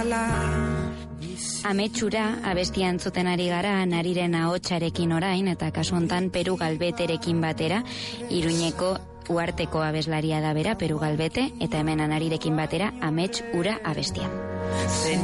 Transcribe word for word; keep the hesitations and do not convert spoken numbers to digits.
Ametsura abestia entzuten ari gara Nariren ahotsarekin orain, eta kasu hontan Peru Galbeterekin batera, Iruñeko uharteko abeslaria da bera, Peru Galbete, eta hemen Narirekin batera Amets ura abestia.